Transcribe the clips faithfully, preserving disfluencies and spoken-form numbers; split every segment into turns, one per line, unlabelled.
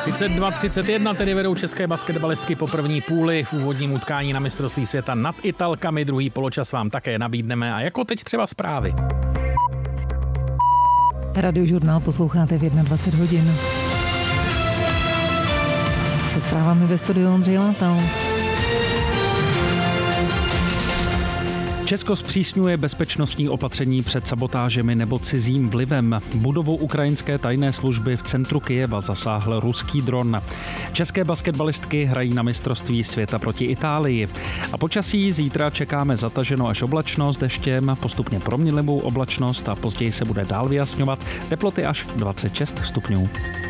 třicet dva třicet jedna tedy vedou české basketbalistky po první půli v úvodním utkání na mistrovství světa nad Italkami. Druhý poločas vám také nabídneme a jako teď třeba zprávy.
Radiožurnál posloucháte v dvacet jedna hodin. Se zprávami ve studiu Ondřej Látal.
Česko zpřísňuje bezpečnostní opatření před sabotážemi nebo cizím vlivem. Budovu ukrajinské tajné služby v centru Kyjeva zasáhl ruský dron. České basketbalistky hrají na mistrovství světa proti Itálii. A počasí zítra čekáme zataženo až oblačno s deštěm, postupně proměnlivou oblačnost a později se bude dál vyjasňovat. Teploty až dvacet šest stupňů.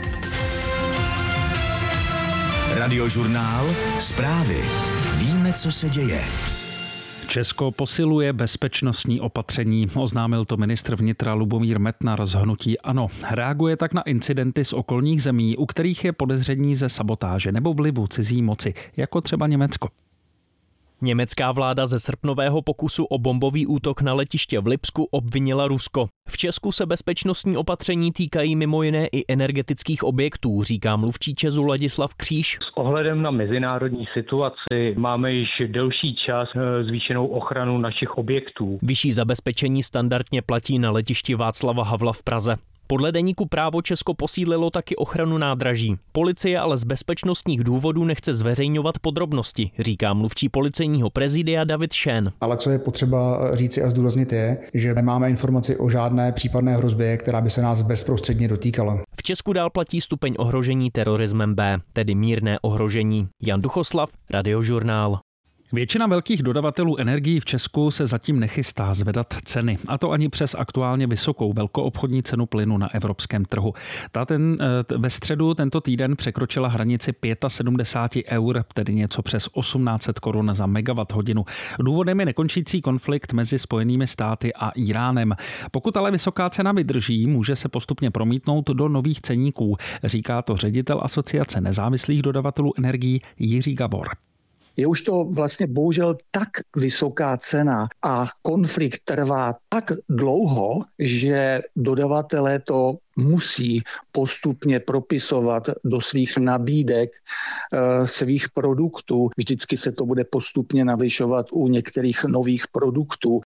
Radiožurnál, zprávy. Víme, co se děje.
Česko posiluje bezpečnostní opatření, oznámil to ministr vnitra Lubomír Metnar z hnutí ANO. Reaguje tak na incidenty z okolních zemí, u kterých je podezření ze sabotáže nebo vlivu cizí moci, jako třeba Německo.
Německá vláda ze srpnového pokusu o bombový útok na letiště v Lipsku obvinila Rusko. V Česku se bezpečnostní opatření týkají mimo jiné i energetických objektů, říká mluvčí ČEZu Ladislav Kříž.
S ohledem na mezinárodní situaci máme již delší čas zvýšenou ochranu našich objektů.
Vyšší zabezpečení standardně platí na letišti Václava Havla v Praze. Podle deníku Právo Česko posílilo taky ochranu nádraží. Policie ale z bezpečnostních důvodů nechce zveřejňovat podrobnosti, říká mluvčí policejního prezidia David Šén.
Ale co je potřeba říci a zdůraznit je, že nemáme informaci o žádné případné hrozbě, která by se nás bezprostředně dotýkala.
V Česku dál platí stupeň ohrožení terorismem B, tedy mírné ohrožení. Jan Duchoslav, Radiožurnál.
Většina velkých dodavatelů energií v Česku se zatím nechystá zvedat ceny, a to ani přes aktuálně vysokou velkoobchodní cenu plynu na evropském trhu. Ta ten, ve středu tento týden překročila hranici sedmdesát pět eur, tedy něco přes osmnáct set korun za megawatt hodinu. Důvodem je nekončící konflikt mezi Spojenými státy a Íránem. Pokud ale vysoká cena vydrží, může se postupně promítnout do nových ceníků, říká to ředitel Asociace nezávislých dodavatelů energií Jiří Gabor.
Je už to vlastně bohužel tak vysoká cena a konflikt trvá tak dlouho, že dodavatelé to musí postupně propisovat do svých nabídek e, svých produktů. Vždycky se to bude postupně navyšovat u některých nových produktů.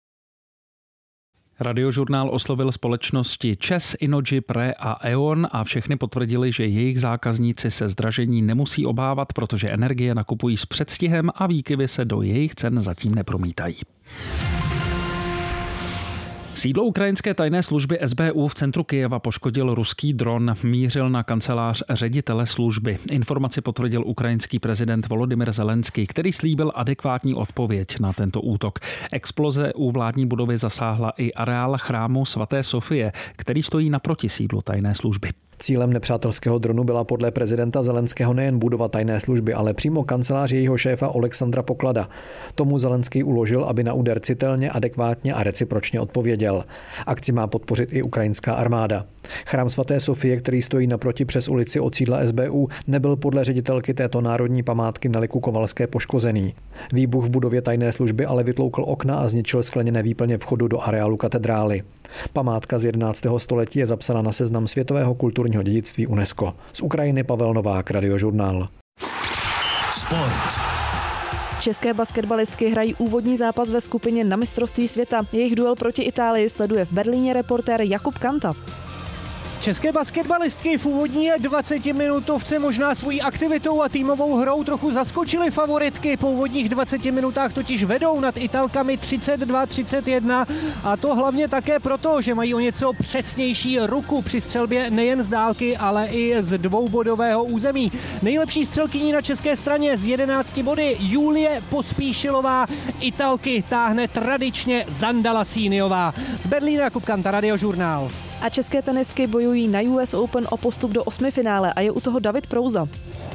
Radiožurnál oslovil společnosti ČEZ, Innogy, Pre a E.ON a všechny potvrdili, že jejich zákazníci se zdražení nemusí obávat, protože energie nakupují s předstihem a výkyvy se do jejich cen zatím nepromítají. Sídlo ukrajinské tajné služby S B U v centru Kyjeva poškodil ruský dron, mířil na kancelář ředitele služby. Informaci potvrdil ukrajinský prezident Volodymyr Zelenský, který slíbil adekvátní odpověď na tento útok. Exploze u vládní budovy zasáhla i areál chrámu svaté Sofie, který stojí naproti sídlu tajné služby.
Cílem nepřátelského dronu byla podle prezidenta Zelenského nejen budova tajné služby, ale přímo kancelář jejího šéfa Alexandra Poklada. Tomu Zelenský uložil, aby na úder citelně, adekvátně a recipročně odpověděl. Akci má podpořit i ukrajinská armáda. Chrám svaté Sofie, který stojí naproti přes ulici od sídla S B U, nebyl podle ředitelky této národní památky Neliky Kovalské poškozený. Výbuch v budově tajné služby ale vytloukl okna a zničil skleněné výplně vchodu do areálu katedrály. Památka z jedenáctého století je zapsána na seznam světového kulturního dědictví UNESCO. Z Ukrajiny Pavel Novák, Radiožurnál.
Sport.
České basketbalistky hrají úvodní zápas ve skupině na mistrovství světa. Jejich duel proti Itálii sleduje v Berlíně reportér Jakub Kanta.
České basketbalistky v úvodní dvacetiminutovce možná svojí aktivitou a týmovou hrou trochu zaskočily favoritky. Po úvodních dvaceti minutách totiž vedou nad Italkami třicet dva třicet jedna a to hlavně také proto, že mají o něco přesnější ruku při střelbě nejen z dálky, ale i z dvoubodového území. Nejlepší střelkyní na české straně z jedenácti body Julie Pospíšilová. Italky táhne tradičně Zanda Lasíniová. Z Berlína Jakub Kanta, Radiožurnál.
A české tenistky bojují na U S Open o postup do osmifinále a je u toho David Prouza.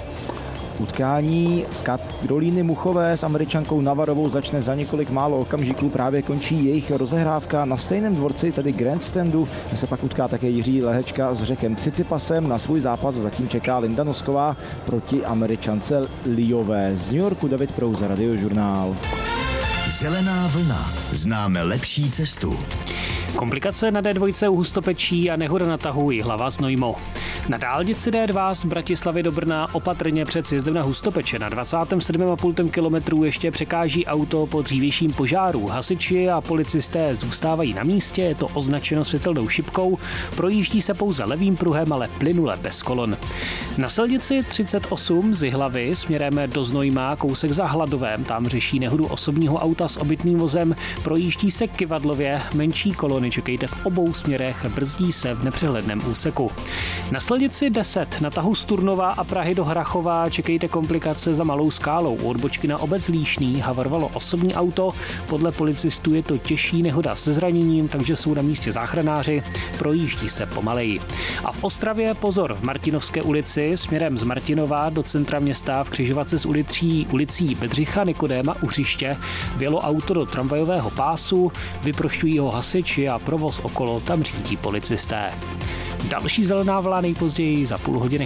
Utkání Karolíny Muchové s Američankou Navarovou začne za několik málo okamžiků. Právě končí jejich rozehrávka na stejném dvorci, tedy Grandstandu, kde se pak utká také Jiří Lehečka s Řekem Cicipasem. Na svůj zápas zatím čeká Linda Nosková proti Američance Liové. Z New Yorku David Prouza, Radiožurnál.
Zelená vlna. Známe lepší cestu.
Komplikace na D dva u Hustopečí a nehoda na tahu Jihlava Znojmo. Na dálnici D dva z Bratislavy do Brna opatrně před sjezdem na Hustopeče na dvacátém sedmém a půl kilometru ještě překáží auto po dřívějším požáru. Hasiči a policisté zůstávají na místě, je to označeno světelnou šipkou, projíždí se pouze levým pruhem, ale plynule bez kolon. Na silnici třicet osm z Jihlavy směrem do Znojma, kousek za Hladovém, tam řeší nehodu osobního auta s obytným vozem, projíždí se Kyvadlově, menší kolony čekejte v obou směrech, brzdí se v nepřehledném úseku. Na silnici deset na tahu z Turnova a Prahy do Hrachova čekejte komplikace za Malou Skálou. U odbočky na obec Líšný havarovalo osobní auto, podle policistů je to těžší nehoda se zraněním, takže jsou na místě záchranáři, projíždí se pomaleji. A v Ostravě pozor, v Martinovské ulici směrem z Martinova do centra města v křižovatce s ulicí, ulicí Bedřicha Nikodéma u hřiště vjelo auto do tramvajového pásu, vyprošťují ho hasiči a provoz okolo tam řídí policisté. Další zelená vlna nejpozději za půl hodiny.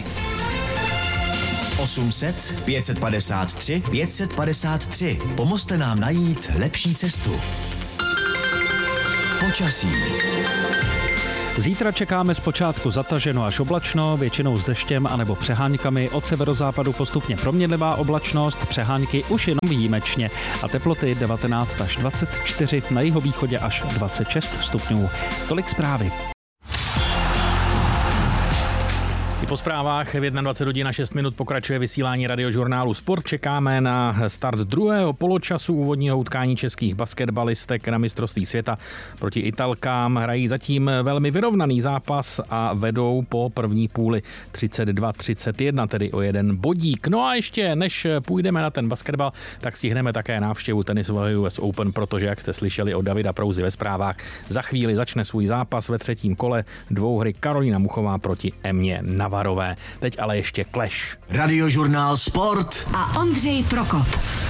osm set pět set padesát tři pět set padesát tři. Pomozte nám najít lepší cestu. Počasí.
Zítra čekáme zpočátku zataženo až oblačno, většinou s deštěm anebo přeháňkami, od severozápadu postupně proměnlivá oblačnost, přeháňky už jenom výjimečně a teploty devatenáct až dvacet čtyři, na jihovýchodě až dvacet šest stupňů. Tolik zprávy.
Po zprávách v dvacet jedna hodin a šest minut pokračuje vysílání radiožurnálu Sport. Čekáme na start druhého poločasu úvodního utkání českých basketbalistek na mistrovství světa proti Italkám. Hrají zatím velmi vyrovnaný zápas a vedou po první půli třicet dva třicet jedna, tedy o jeden bodík. No a ještě než půjdeme na ten basketbal, tak stihneme také návštěvu tenisového U S Open, protože, jak jste slyšeli od Davida Prouzy ve zprávách, za chvíli začne svůj zápas ve třetím kole dvouhry Karolína Muchová proti Emě Navarové. Teď ale ještě Clash.
Radiožurnál Sport
a Ondřej Prokop.